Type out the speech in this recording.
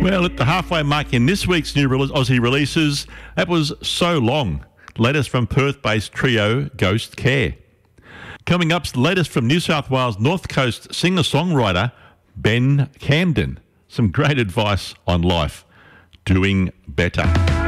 Well, at the halfway mark in this week's new Aussie releases, that was So Long, latest from Perth-based trio Ghost Care. Coming up's the latest from New South Wales North Coast singer-songwriter Ben Camden. Some great advice on life. Doing better.